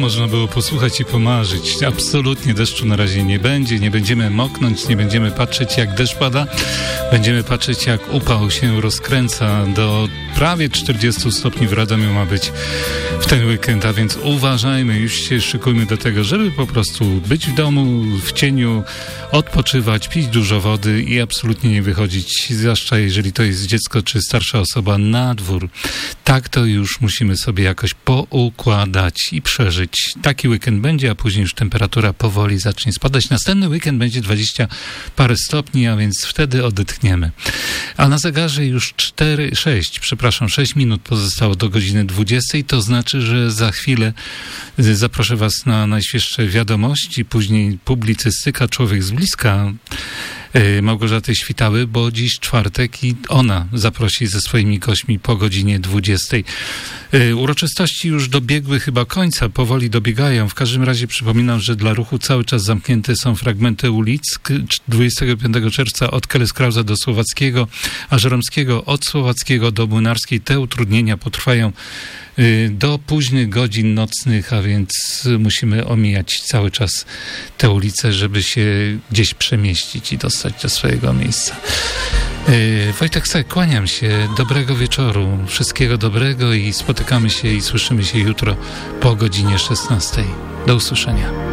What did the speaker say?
można było posłuchać i pomarzyć. Absolutnie deszczu na razie nie będzie, nie będziemy moknąć, nie będziemy patrzeć jak deszcz pada, będziemy patrzeć jak upał się rozkręca. Do prawie 40 stopni w Radomiu ma być w ten weekend, a więc uważajmy, już się szykujmy do tego, żeby po prostu być w domu, w cieniu, odpoczywać, pić dużo wody i absolutnie nie wychodzić, zwłaszcza jeżeli to jest dziecko czy starsza osoba, na dwór. Tak to już musimy sobie jakoś poukładać i przeżyć. Taki weekend będzie, a później już temperatura powoli zacznie spadać. Następny weekend będzie 20 parę stopni, a więc wtedy odetchniemy. A na zegarze już 6 minut pozostało do godziny 20, to znaczy, że za chwilę zaproszę Was na najświeższe wiadomości, później publicystyka Człowiek z bliska Małgorzaty Świtały, bo dziś czwartek i ona zaprosi ze swoimi gośćmi po godzinie 20. Uroczystości już dobiegły chyba końca, powoli dobiegają. W każdym razie przypominam, że dla ruchu cały czas zamknięte są fragmenty ulic. 25 czerwca od Keleskrauza do Słowackiego, a Żeromskiego od Słowackiego do Młynarskiej. Te utrudnienia potrwają do późnych godzin nocnych, a więc musimy omijać cały czas te ulice, żeby się gdzieś przemieścić i dostać do swojego miejsca. Wojtek Sek, kłaniam się. Dobrego wieczoru, wszystkiego dobrego i spotykamy się i słyszymy się jutro po godzinie 16. Do usłyszenia.